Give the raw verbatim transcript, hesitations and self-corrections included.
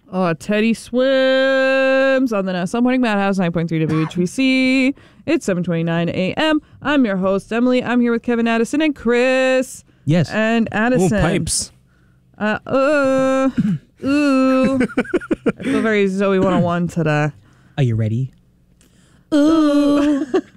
Oh, Teddy swims on the Nassau Morning Madhouse, nine point three W H B C. It's seven twenty-nine a.m. I'm your host, Emily. I'm here with Kevin Addison and Chris. Yes. And Addison. Oh, pipes. Uh, uh, ooh. I feel very Zoe one oh one today. Are you ready? Ooh.